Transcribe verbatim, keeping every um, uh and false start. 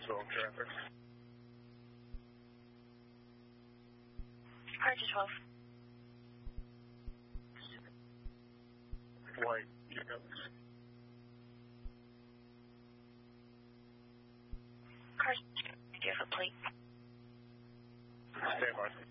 Evansville traffic. Departure twelve. White units. Car, do you have a plate? Stand by.